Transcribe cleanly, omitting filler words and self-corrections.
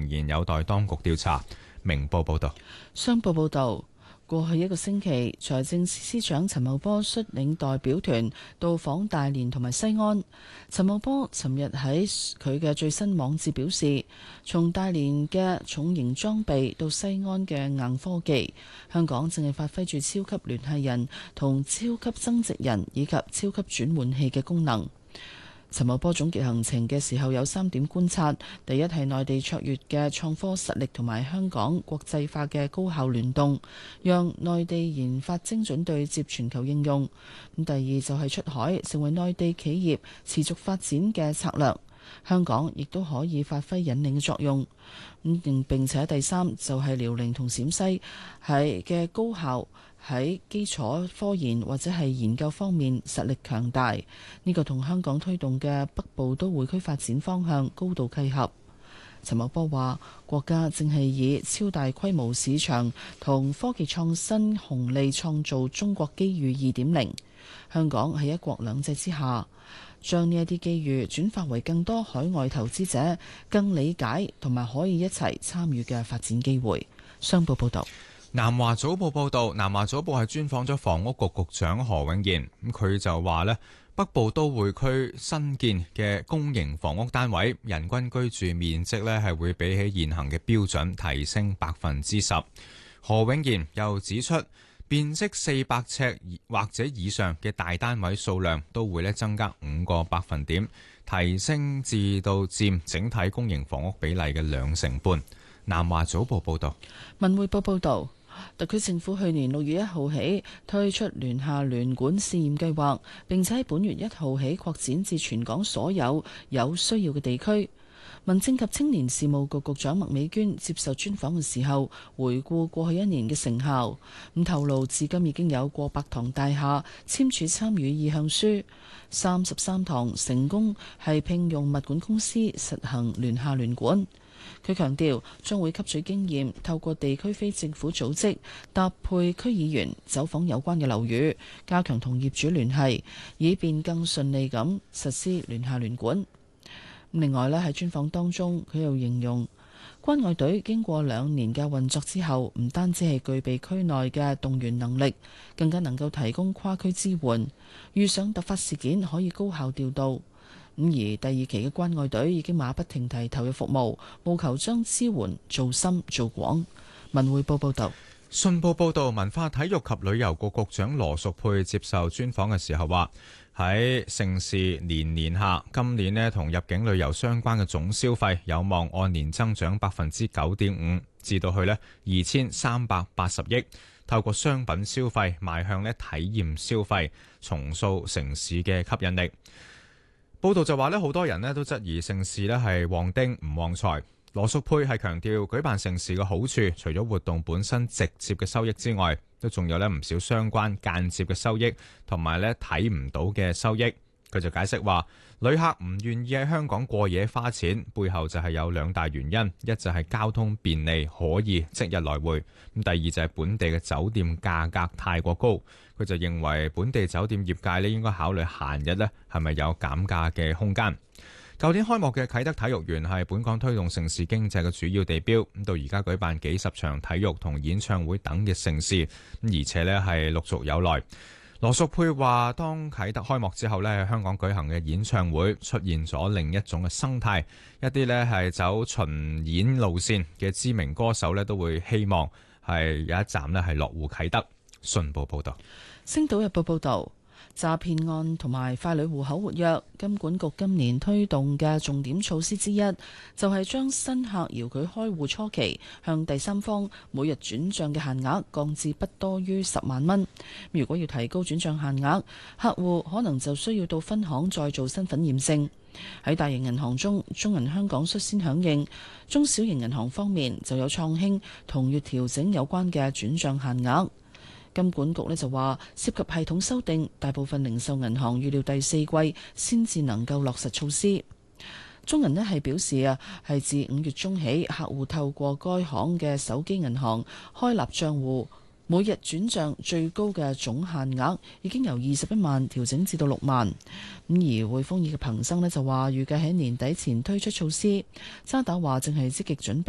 然有待當局調查。明報報道。 商報報導。過去一個星期，財政司司長陳茂波率領代表團到訪大連同埋西安。陳茂波尋日喺佢嘅最新網誌表示，從大連嘅重型裝備到西安嘅硬科技，香港正係發揮住超級聯繫人同超級增值人以及超級轉換器嘅功能。陳茂波總結行程嘅時候有3點觀察：第一係內地卓越嘅創科實力同埋香港國際化嘅高效聯動，讓內地研發精準對接全球應用；咁第二就係出海，成為內地企業持續發展嘅策略，香港亦都可以發揮引領嘅作用。並且第三就係遼寧同陝西係嘅高校喺基礎科研或者係研究方面實力強大，呢個同香港推動嘅北部都會區發展方向高度契合。陳茂波話：國家正係以超大規模市場同科技創新紅利創造中國機遇2.0，香港喺一國兩制之下，將呢一啲機遇轉化為更多海外投資者更理解同埋可以一齊參與嘅發展機會。商報報道。 南華早報報道，南華早報係專訪咗房屋局局長何永賢，咁佢就話呢，北部都會區新建嘅公營房屋單位人均居住面積呢係會比起現行嘅標準提升10%。何永賢又指出，面積400尺或者以上嘅大單位數量都會呢增加5個百分點，提升至到佔整體公營房屋比例嘅2成半。南華早報報道。 文匯報報道。特區政府去年6月1號起推出聯廈聯管試驗計劃，並且喺本月1號起擴展至全港所有有需要嘅地區。民政及青年事務局局長麥美娟接受專訪嘅時候，回顧過去1年嘅成效，咁透露至今已經有過百幢大廈簽署參與意向書，33幢成功係聘用物管公司實行聯廈聯管。佢強調將會吸取經驗，透過地區非政府組織搭配區議員走訪有關嘅樓宇，加強同業主聯繫，以便更順利咁實施聯廈聯管。另外咧，喺專訪當中，佢又形容關愛隊經過2年嘅運作之後，唔單止係具備區內嘅動員能力，更加能夠提供跨區支援，遇上突發事件可以高效調度。而第2期嘅關愛隊已經馬不停蹄投入服務，務求將支援做深做廣。文匯報報道。 信報報道，文化體育及旅遊局局長羅淑佩接受專訪嘅時候話，喺盛事年年下，今年呢同入境旅遊相關嘅總消費有望按年增長9.5%，至到去呢2380億。透過商品消費邁向呢體驗消費，重塑城市嘅吸引力。報道就話好多人都質疑盛事係旺丁唔旺財。羅淑佩係強調，舉辦盛事嘅好處，除咗活動本身直接嘅收益之外，都仲有唔少相關間接嘅收益，同埋睇唔到嘅收益。佢就解釋話，旅客唔願意喺香港過夜花錢，背後就係有2大原因，一就係交通便利，可以即日來回；咁第二就係本地嘅酒店價格太過高。佢就認為本地酒店業界應該考慮閒日係咪有減價嘅空間。舊年開幕嘅啟德體育園係本港推動盛事經濟嘅主要地標，到而家舉辦幾十場體育同演唱會等嘅盛事，而且係陸續有來。羅淑佩話，當啟德開幕之後香港舉行嘅演唱會出現咗另一種嘅生態，一啲係走巡演路線嘅知名歌手都會希望係有一站係落戶啟德。信報報道。 星島日報報道。詐騙案同埋傀儡戶口活躍，金管局今年推動嘅重點措施之一，就係將新客遙距開戶初期向第三方每日轉賬嘅限額降至不多於10萬蚊。如果要提高轉賬限額，客戶可能就需要到分行再做身份驗證。喺大型銀行中，中銀香港率先響應，中小型銀行方面就有創興同月調整有關嘅轉賬限額。金管局就話，涉及系統修訂，大部分零售銀行預料第4季先至能夠落實措施。中銀係表示係自5月中起，客戶透過該行嘅手機銀行開立賬戶，每日轉賬最高嘅總限額已經由21萬調整至到6萬。而匯豐以及恒生就話預計喺年底前推出措施。渣打話正係積極準備。